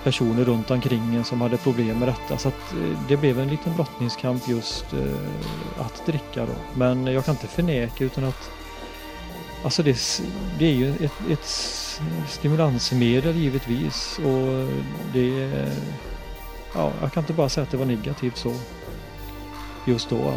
personer runt omkring en som hade problem med detta. Så att det blev en liten brottningskamp just att dricka då. Men jag kan inte förneka utan att alltså det är ju ett stimulansmedel givetvis. Och det ja, jag kan inte bara säga att det var negativt så just då.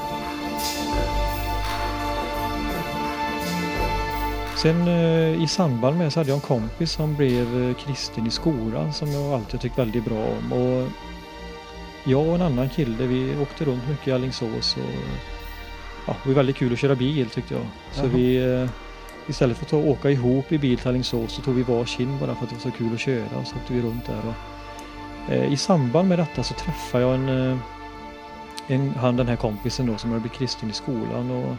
Sen i samband med så hade jag en kompis som blev kristen i skolan som jag alltid tyckt väldigt bra om. Och jag och en annan kille, vi åkte runt mycket i Alingsås och ja, det var väldigt kul att köra bil tyckte jag. Så vi istället för att åka ihop i bil till Alingsås så tog vi varsin bara för att det var så kul att köra och så åkte vi runt där. Och, i samband med detta så träffade jag den här kompisen då som hade blivit kristen i skolan och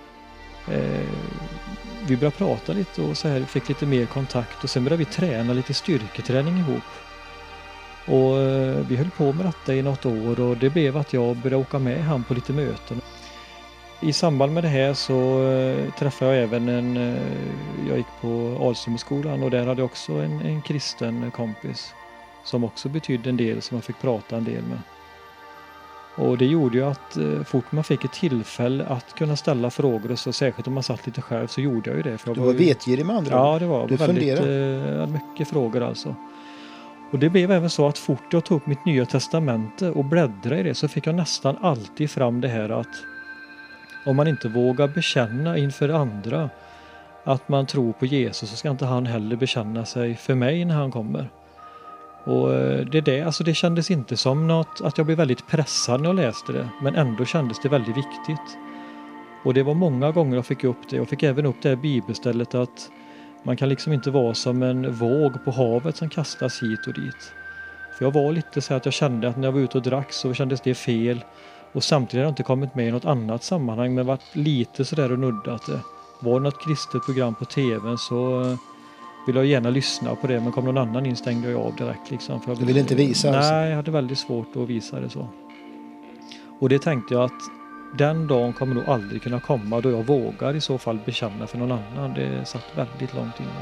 vi började prata lite och så här fick lite mer kontakt och sen började vi träna lite styrketräning ihop. Och vi höll på med detta i något år och det blev att jag började åka med han på lite möten. I samband med det här så träffade jag även jag gick på Alströmskolan och där hade jag också en kristen kompis som också betydde en del som jag fick prata en del med. Och det gjorde ju att fort man fick ett tillfälle att kunna ställa frågor och så särskilt om man satt lite själv så gjorde jag ju det. För jag du var vetgirig med andra ord. Ja, det var du väldigt mycket frågor alltså. Och det blev även så att fort jag tog upp mitt nya testamente och bläddrade i det så fick jag nästan alltid fram det här att om man inte vågar bekänna inför andra att man tror på Jesus så ska inte han heller bekänna sig för mig när han kommer. Och det kändes inte som något att jag blev väldigt pressad när jag läste det. Men ändå kändes det väldigt viktigt. Och det var många gånger jag fick upp det. Jag fick även upp det här bibelstället att man kan liksom inte vara som en våg på havet som kastas hit och dit. För jag var lite så att jag kände att när jag var ute och drack så kändes det fel. Och samtidigt har jag inte kommit med i något annat sammanhang men varit lite sådär och nuddat det. Var det något kristet program på tv så vill jag gärna lyssna på det men kom någon annan in stängde jag av direkt. Liksom, för jag du vill inte visa? Nej, jag hade väldigt svårt att visa det så. Och det tänkte jag att den dagen kommer nog aldrig kunna komma då jag vågar i så fall bekänna för någon annan. Det satt väldigt långt inne.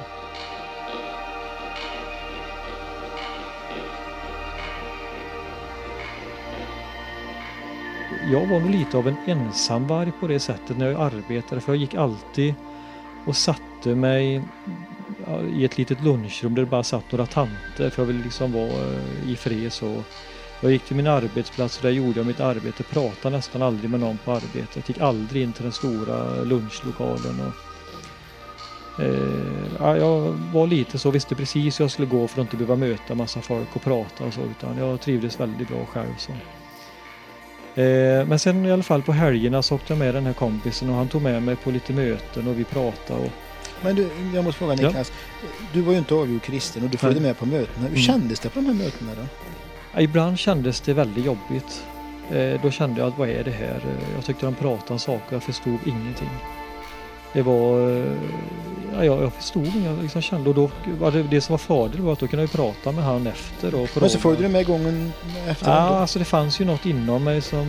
Jag var nog lite av en ensamvarg på det sättet när jag arbetade för jag gick alltid och satte mig i ett litet lunchrum där det bara satt några tanter för jag ville liksom vara i fred så. Jag gick till min arbetsplats och där gjorde jag mitt arbete, pratade nästan aldrig med någon på arbetet. Jag gick aldrig in till den stora lunchlokalen. Jag var lite så, visste precis hur jag skulle gå för att inte behöva möta massa folk och prata och så utan jag trivdes väldigt bra själv så. Men sen i alla fall på helgerna så åkte jag med den här kompisen och han tog med mig på lite möten och vi pratade. Men du, jag måste fråga Niklas, du var ju inte avgjord kristen och du följde med på mötena. Hur kändes det på de här mötena då? Ibland kändes det väldigt jobbigt. Då kände jag att vad är det här? Jag tyckte de pratade om saker, jag förstod ingenting. Det var, jag förstod inget, jag liksom kände och då var det som var fördel var att då kunde jag prata med han efter. Och men så följde du med gången efter? Ja, alltså det fanns ju något inom mig som,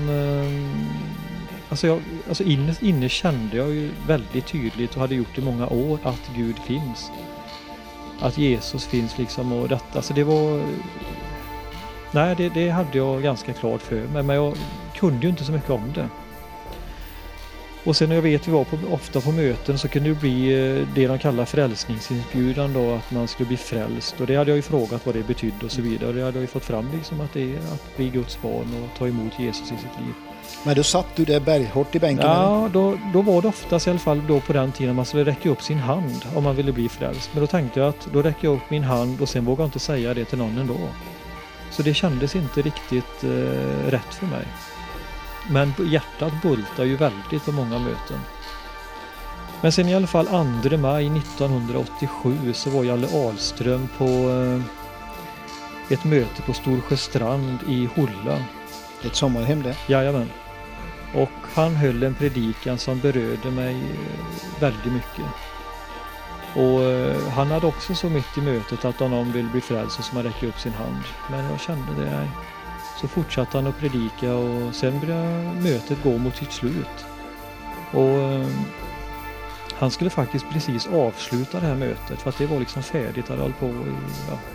inne kände jag ju väldigt tydligt och hade gjort i många år att Gud finns. Att Jesus finns liksom och detta, så det var, nej det hade jag ganska klart för mig men jag kunde ju inte så mycket om det. Och sen när jag vet vi var ofta på möten så kunde det bli det de kallar frälsningsinbjudan då att man skulle bli frälst och det hade jag ju frågat vad det betydde och så vidare och det hade jag ju fått fram liksom att det är att bli Guds barn och ta emot Jesus i sitt liv. Men då satt du där berghårt i bänken? Ja, då var det oftast i alla fall då på den tiden man skulle räcka upp sin hand om man ville bli frälst. Men då tänkte jag att då räcker jag upp min hand och sen vågar jag inte säga det till någon ändå. Så det kändes inte riktigt rätt för mig. Men hjärtat bultar ju väldigt på många möten. Men sen i alla fall 2 maj 1987 så var Jalle Ahlström på ett möte på Storsjöstrand i Hulla. Ett sommarhem det? Jajamän. Och han höll en predikan som berörde mig väldigt mycket. Och han hade också så mitt i mötet att om någon vill bli frälst så man räcker upp sin hand. Men jag kände det, nej. Så fortsatte han att predika och sen började mötet gå mot sitt slut. Och han skulle faktiskt precis avsluta det här mötet för att det var liksom färdigt. Han höll på i